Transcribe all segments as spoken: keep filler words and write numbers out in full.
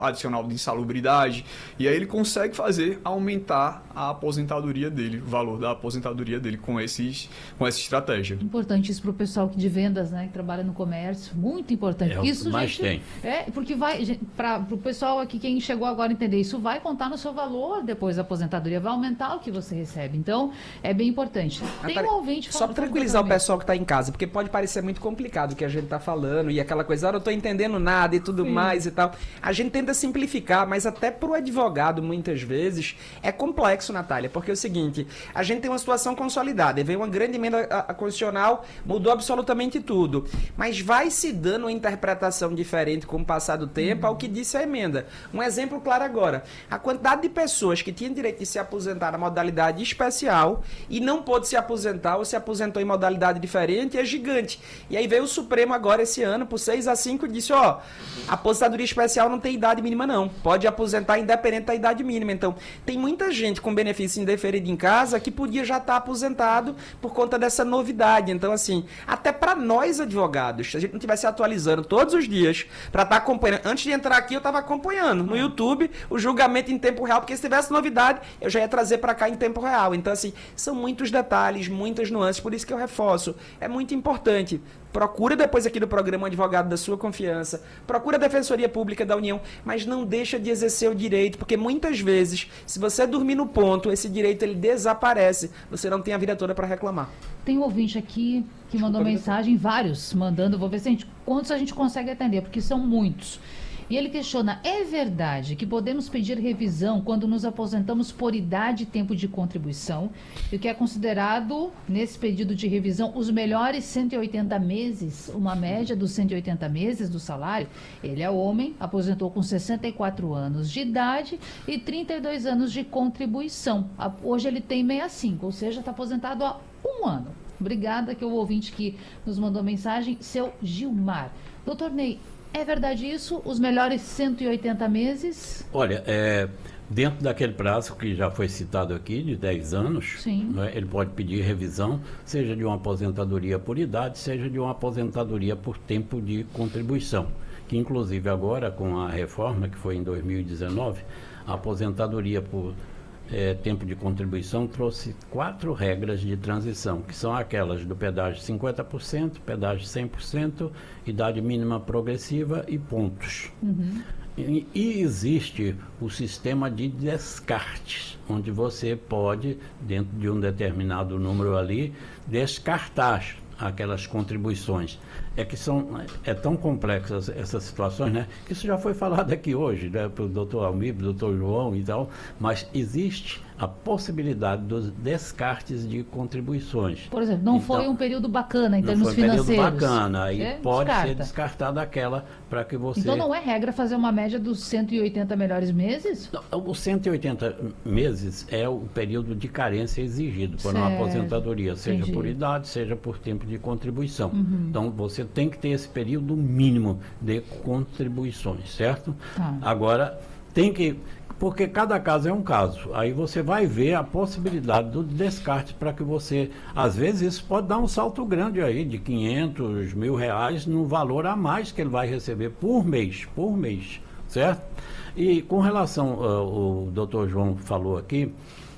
adicional de insalubridade, e aí ele consegue fazer aumentar a aposentadoria dele, o valor da aposentadoria dele com, esses, com essa estratégia. Importante isso para o pessoal que de vendas, né, que trabalha no comércio, muito importante. É o que isso, mais gente, tem. É, porque vai, para o pessoal aqui, quem chegou agora a entender, isso vai contar no seu valor depois da aposentadoria, vai aumentar o que você recebe. Então, é bem importante. Tem um ouvinte Só para tranquilizar o pessoal que está em casa, porque pode parecer muito complicado o que a gente está falando, e aquela coisa, ah, eu não estou entendendo nada e tudo Sim. mais e tal. A gente tenta simplificar, mas até para o advogado, muitas vezes, é complexo, Natália, porque é o seguinte, a gente tem uma situação consolidada, e veio uma grande emenda a, a constitucional, mudou absolutamente tudo, mas vai se dando uma interpretação diferente com o passar do tempo ao que disse a emenda. Um exemplo claro agora, a quantidade de pessoas que tinham direito de se aposentar na modalidade especial e não pôde se aposentar ou se aposentou em modalidade diferente é gigante. E aí veio o Supremo agora esse ano, por seis a cinco, e disse, ó, a aposentadoria especial não tem idade mínima não, pode aposentar independente da idade mínima. Então, tem muita gente com benefício indeferido em casa que podia já estar aposentado por conta dessa novidade. Então, assim, até para nós advogados, se a gente não estivesse atualizando todos os dias para estar acompanhando, antes de entrar aqui eu estava acompanhando no YouTube o julgamento em tempo real, porque se tivesse novidade eu já ia trazer para cá em tempo real. Então, assim, são muitos detalhes, muitas nuances, por isso que eu reforço, é muito importante. Procura depois aqui do programa um advogado da sua confiança, procura a Defensoria Pública da União, mas não deixa de exercer o direito, porque muitas vezes, se você dormir no ponto, esse direito ele desaparece, você não tem a vida toda para reclamar. Tem um ouvinte aqui que Desculpa, mandou mensagem, vários mandando, vou ver se a gente, quantos a gente consegue atender, porque são muitos. E ele questiona, é verdade que podemos pedir revisão quando nos aposentamos por idade e tempo de contribuição, e o que é considerado, nesse pedido de revisão, os melhores cento e oitenta meses, uma média dos cento e oitenta meses do salário? Ele é homem, aposentou com sessenta e quatro anos de idade e trinta e dois anos de contribuição. Hoje ele tem sessenta e cinco, ou seja, está aposentado há um ano. Obrigada, que é o ouvinte que nos mandou mensagem, seu Gilmar. Doutor Ney, é verdade isso? Os melhores cento e oitenta meses? Olha, é, dentro daquele prazo que já foi citado aqui, de dez anos, Sim. Né, ele pode pedir revisão, seja de uma aposentadoria por idade, seja de uma aposentadoria por tempo de contribuição. Que inclusive agora, com a reforma que foi em dois mil e dezenove, a aposentadoria por É, tempo de contribuição trouxe quatro regras de transição, que são aquelas do pedágio cinquenta por cento, pedágio cem por cento, idade mínima progressiva e pontos. Uhum. E, e existe o sistema de descartes, onde você pode, dentro de um determinado número ali, descartar aquelas contribuições. É que são, é tão complexas essas situações, né? Que isso já foi falado aqui hoje, né? Pelo doutor Almir, doutor João e tal, mas existe a possibilidade dos descartes de contribuições. Por exemplo, não então, foi um período bacana em termos não foi um financeiros. período bacana, aí Você pode descarta. ser descartada aquela para que você... Então não é regra fazer uma média dos cento e oitenta melhores meses? Não, os cento e oitenta meses é o período de carência exigido por uma Certo. aposentadoria, seja Entendi. por idade, seja por tempo de contribuição. Uhum. Então, você tem que ter esse período mínimo de contribuições, certo? Tá. Agora, tem que... Porque cada caso é um caso. Aí você vai ver a possibilidade do descarte para que você... Às vezes isso pode dar um salto grande aí de quinhentos mil reais no valor a mais que ele vai receber por mês, por mês, certo? E com relação, uh, o doutor João falou aqui,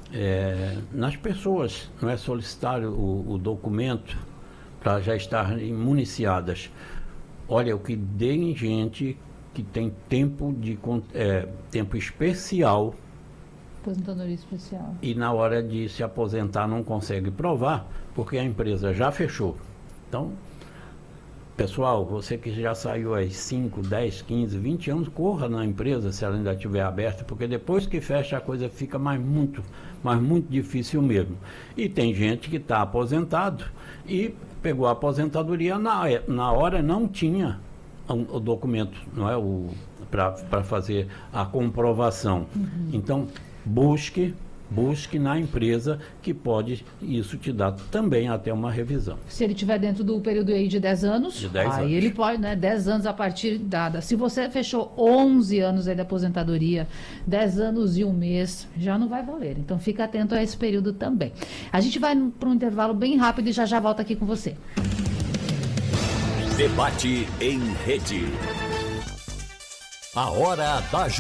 é, nas pessoas, não é solicitar o, o documento para já estarem municiadas. Olha, o que tem gente que tem tempo, de, é, tempo especial Aposentadoria especial. e na hora de se aposentar não consegue provar, porque a empresa já fechou. Então, pessoal, você que já saiu aí cinco, dez, quinze, vinte anos, corra na empresa se ela ainda estiver aberta, porque depois que fecha a coisa fica mais muito, mais muito difícil mesmo. E tem gente que está aposentado e pegou a aposentadoria, na, na hora não tinha o, o documento, não é, o para fazer a comprovação. Uhum. Então, busque busque na empresa, que pode isso te dar também até uma revisão. Se ele estiver dentro do período aí de dez anos, de dez aí anos. ele pode, né, dez anos a partir dada. Se você fechou onze anos aí de aposentadoria, dez anos e um mês, já não vai valer. Então fica atento a esse período também. A gente vai para um intervalo bem rápido e já já volta aqui com você. Debate em rede. A hora da